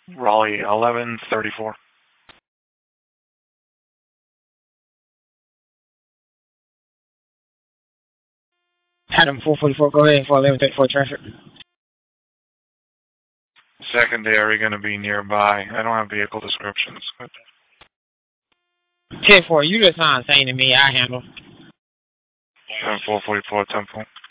Raleigh 1134. Adam 444, go ahead for 1134 traffic. Secondary going to be nearby. I don't have vehicle descriptions. But 10-4, you just not saying to me, I handle. 444 Temple.